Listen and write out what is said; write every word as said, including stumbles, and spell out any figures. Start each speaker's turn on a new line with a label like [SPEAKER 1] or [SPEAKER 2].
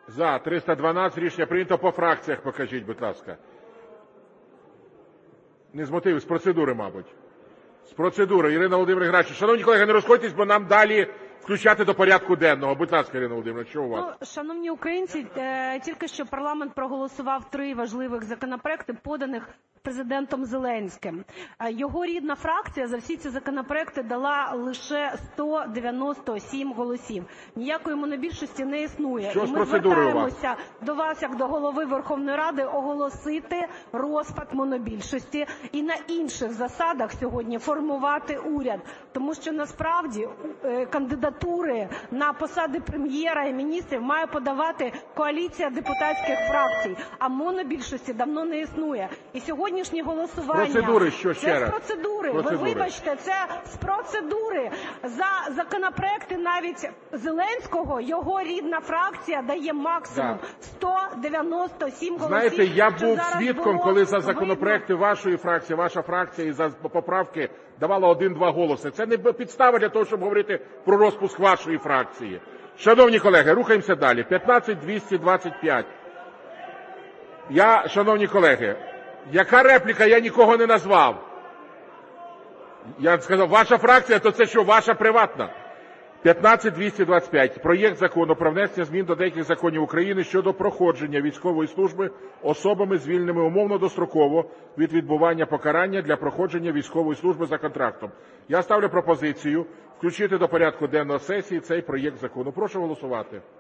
[SPEAKER 1] За триста дванадцять. Рішення прийнято. По фракціях покажіть, будь ласка. Не з мотивів, з процедури, мабуть. З процедури. Ірина Володимирівна Геращенко. Шановні колеги, не розходьтесь, бо нам далі включати до порядку денного. Будь ласка, Ірина Володимирівна, що у вас?
[SPEAKER 2] Ну, шановні українці, тільки що парламент проголосував три важливих законопроекти, поданих Президентом Зеленським. Його рідна фракція за всі ці законопроекти дала лише сто дев'яносто сім голосів. Ніякої монобільшості не існує.
[SPEAKER 1] Що
[SPEAKER 2] І
[SPEAKER 1] з
[SPEAKER 2] ми
[SPEAKER 1] процедурою у вас?
[SPEAKER 2] звертаємося до вас, як до Голови Верховної Ради, оголосити розпад монобільшості і на інших засадах сьогодні формувати уряд. Тому що насправді кандидатури на посади прем'єра і міністрів має подавати коаліція депутатських фракцій, а монобільшості давно не існує. І сьогодні Сьогоднішнє голосування.
[SPEAKER 1] З процедури, що ще
[SPEAKER 2] це
[SPEAKER 1] раз?
[SPEAKER 2] з процедури.
[SPEAKER 1] процедури.
[SPEAKER 2] Ви вибачте, це з процедури. За законопроекти навіть Зеленського його рідна фракція дає максимум
[SPEAKER 1] да.
[SPEAKER 2] сто дев'яносто сім голосів.
[SPEAKER 1] Знаєте, я
[SPEAKER 2] що
[SPEAKER 1] був
[SPEAKER 2] зараз
[SPEAKER 1] свідком,
[SPEAKER 2] було
[SPEAKER 1] коли за
[SPEAKER 2] видно.
[SPEAKER 1] законопроекти вашої фракції, ваша фракція і за поправки давала один-два голоси. Це не підстава для того, щоб говорити про розпуск вашої фракції. Шановні колеги, рухаємося далі. п'ятнадцять двісті двадцять п'ять. Я, шановні колеги, яка репліка? Я нікого не назвав. Я сказав, ваша фракція, то це що, ваша приватна? п'ятнадцять двісті двадцять п'ять. Проєкт Закону про внесення змін до деяких законів України щодо проходження військової служби особами, звільненими умовно достроково від відбування покарання для проходження військової служби за контрактом. Я ставлю пропозицію включити до порядку денного сесії цей проєкт закону. Прошу голосувати.